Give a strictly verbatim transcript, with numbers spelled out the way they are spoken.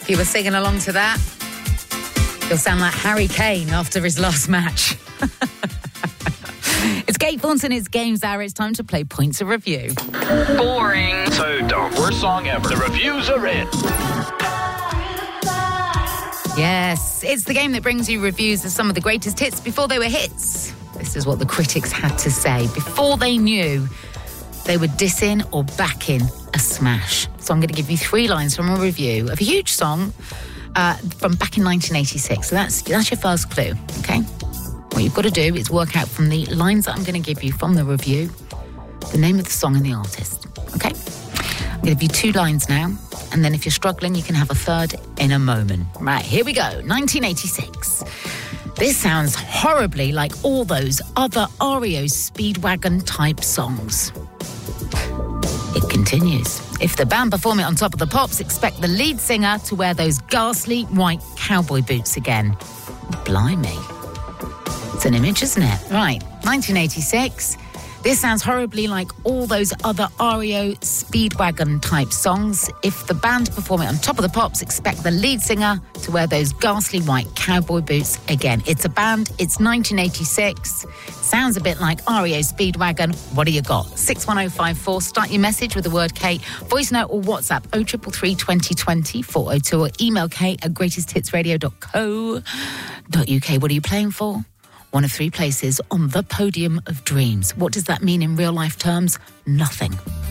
If you were singing along to that, you'll sound like Harry Kane after his last match. It's Kate Thornton, it's Games Hour. It's time to play Points of Review. Boring. So dumb. Worst song ever. The reviews are in. Yes, it's the game that brings you reviews of some of the greatest hits before they were hits. This is what the critics had to say before they knew they were dissing or backing a smash. So I'm going to give you three lines from a review of a huge song uh, from back in nineteen eighty-six. So that's, that's your first clue, okay? What you've got to do is work out from the lines that I'm going to give you from the review the name of the song and the artist, okay? I'm going to give you two lines now, and then if you're struggling, you can have a third in a moment. Right, here we go. nineteen eighty-six. This sounds horribly like all those other R E O Speedwagon-type songs. It continues. If the band perform it on Top of the Pops, expect the lead singer to wear those ghastly white cowboy boots again. Blimey. It's an image, isn't it? Right, nineteen eighty-six. This sounds horribly like all those other R E O Speedwagon-type songs. If the band perform it on Top of the Pops, expect the lead singer to wear those ghastly white cowboy boots again. It's a band, it's nineteen eighty-six. Sounds a bit like R E O Speedwagon. What do you got? six one oh five four. Start your message with the word Kate. Voice note or WhatsApp oh three three three, twenty twenty, four oh two, or email Kate at greatest hits radio dot co dot uk. What are you playing for? One of three places on the podium of dreams. What does that mean in real life terms? Nothing.